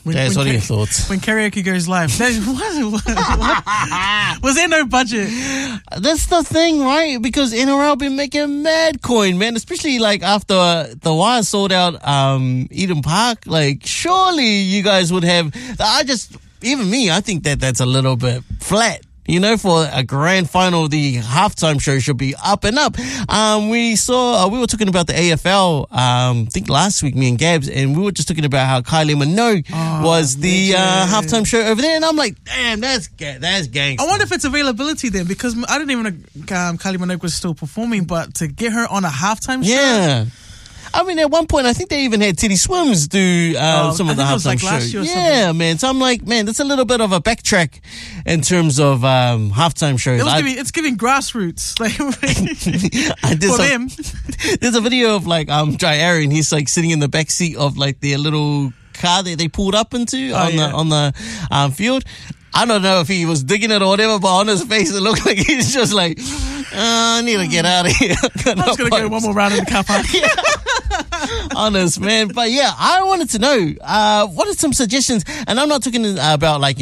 Jazz, what are your thoughts? When karaoke goes live. What? Was there no budget? That's the thing, right? Because NRL been making mad coin, man. Especially like after the Wire sold out Eden Park. Like, surely you guys would have... I think that's a little bit flat. You know, for a grand final, the halftime show should be up and up. We were talking about the AFL, I think last week, me and Gabs, and we were just talking about how Kylie Minogue was the halftime show over there. And I'm like, damn, that's gangster. I wonder if it's availability then, because I didn't even know Kylie Minogue was still performing, but to get her on a halftime show. Yeah. I mean, at one point, I think they even had Teddy Swims do some of the halftime show. Yeah, man. So I'm like, man, that's a little bit of a backtrack in terms of halftime shows. It's giving grassroots. Like, for them. There's a video of like Jai Aaron. He's like sitting in the back seat of like their little car that they pulled up into on the field. I don't know if he was digging it or whatever, but on his face it looked like he's just like, I need to get out of here. I'm just going to go one more round in the car park. Honest, man. But yeah, I wanted to know, what are some suggestions? And I'm not talking about like,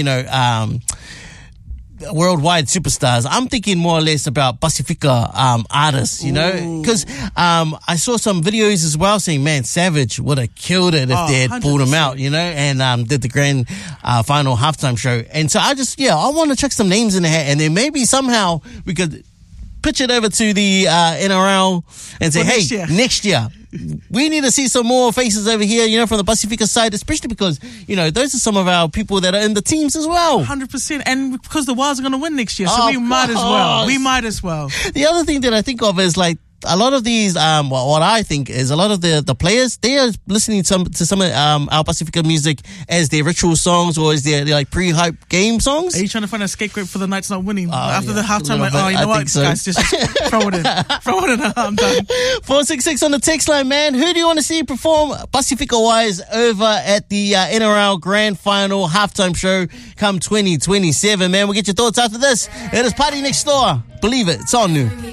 worldwide superstars. I'm thinking more or less about Pacifica artists, you know, because I saw some videos as well saying, man, Savage would have killed it if they had 100%. Pulled him out, you know, and did the grand final halftime show. And so I want to check some names in the hat, and then maybe somehow we could pitch it over to the NRL and say, hey, next year we need to see some more faces over here, you know, from the Pacifica side, especially because, you know, those are some of our people that are in the teams as well. 100%. And because the Wilds are going to win next year, so we might as well. The other thing that I think of is like, a lot of these, what I think is a lot of the players, they are listening to some of our Pacifica music as their ritual songs or as their like pre-hype game songs. Are you trying to find a scapegoat for the Knights not winning after the halftime? Like, you know what, so. Guys, just throw it in. I'm done. 466 on the text line, man. Who do you want to see perform Pacifica-wise over at the NRL Grand Final halftime show come 2027, man? We'll get your thoughts after this. It is Party Next Door. Believe it. It's on new.